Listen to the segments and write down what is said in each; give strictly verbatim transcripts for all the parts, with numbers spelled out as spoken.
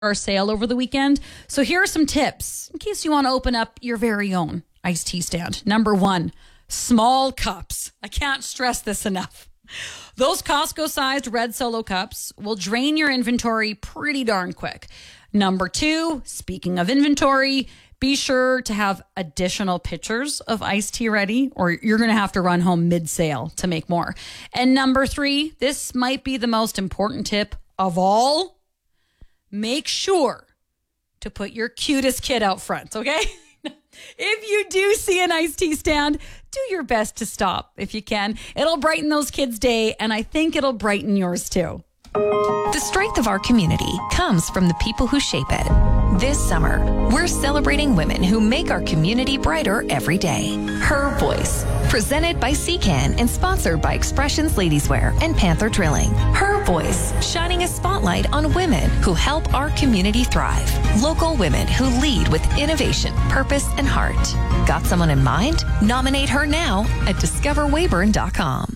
our sale over the weekend. So here are some tips in case you want to open up your very own iced tea stand. Number one, small cups. I can't stress this enough. Those Costco-sized red Solo cups will drain your inventory pretty darn quick. Number two, speaking of inventory, be sure to have additional pitchers of iced tea ready, or you're going to have to run home mid-sale to make more. And number three, this might be the most important tip of all. Make sure to put your cutest kid out front, okay? If you do see an iced tea stand, do your best to stop if you can. It'll brighten those kids' day, and I think it'll brighten yours too. The strength of our community comes from the people who shape it. This summer, we're celebrating women who make our community brighter every day. Her Voice, presented by C CAN and sponsored by Expressions Ladieswear and Panther Drilling. Her Voice, shining a spotlight on women who help our community thrive. Local women who lead with innovation, purpose, and heart. Got someone in mind? Nominate her now at discover weyburn dot com.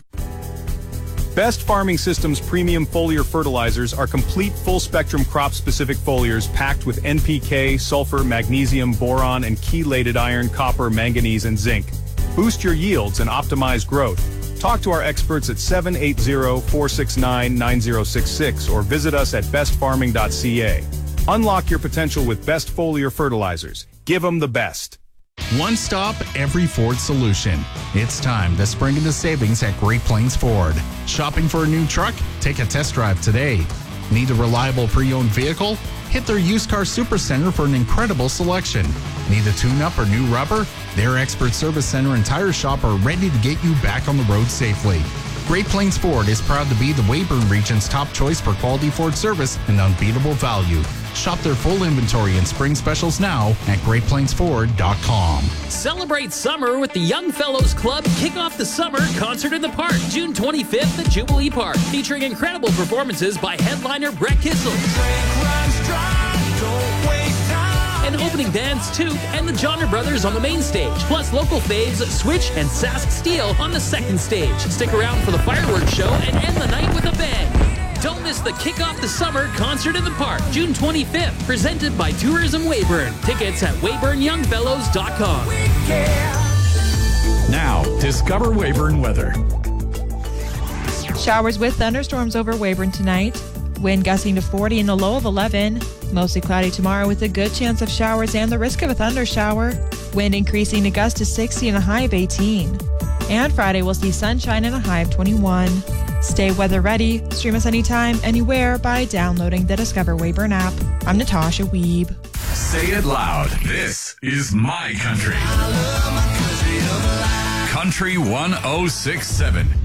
Best Farming Systems premium foliar fertilizers are complete full-spectrum crop-specific foliars packed with N P K, sulfur, magnesium, boron, and chelated iron, copper, manganese, and zinc. Boost your yields and optimize growth. Talk to our experts at seven eight zero, four six nine, nine zero six six or visit us at best farming dot c a. Unlock your potential with Best Foliar Fertilizers. Give them the best. One stop, every Ford solution. It's time to spring into savings at Great Plains Ford. Shopping for a new truck? Take a test drive today. Need a reliable pre-owned vehicle? Hit their used car supercenter for an incredible selection. Need a tune-up or new rubber? Their expert service center and tire shop are ready to get you back on the road safely. Great Plains Ford is proud to be the Weyburn region's top choice for quality Ford service and unbeatable value. Shop their full inventory and spring specials now at great plains ford dot com. Celebrate summer with the Young Fellows Club Kick Off the Summer Concert in the Park, June twenty-fifth at Jubilee Park, featuring incredible performances by headliner Brett Kissel. And opening bands Toop and the Genre Brothers on the main stage, plus local faves Switch and Sask Steel on the second stage. Stick around for the fireworks show and end the night with a bang. Don't miss the Kick Off the Summer Concert in the Park, June twenty-fifth, presented by Tourism Weyburn. Tickets at weyburn young fellows dot com. Now, discover Weyburn weather. Showers with thunderstorms over Weyburn tonight. Wind gusting to forty in the low of eleven. Mostly cloudy tomorrow with a good chance of showers and the risk of a thunder shower. Wind increasing to gust to sixty and a high of eighteen. And Friday we'll see sunshine and a high of twenty-one. Stay weather ready. Stream us anytime, anywhere by downloading the Discover Weyburn app. I'm Natasha Weeb. Say it loud. This is my country. Country one oh six seven.